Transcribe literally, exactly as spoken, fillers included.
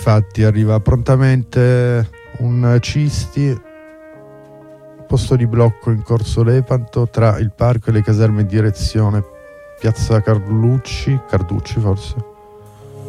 infatti arriva prontamente un Cisti, posto di blocco in corso Lepanto tra il parco e le caserme in direzione Piazza Carlucci, Carducci forse.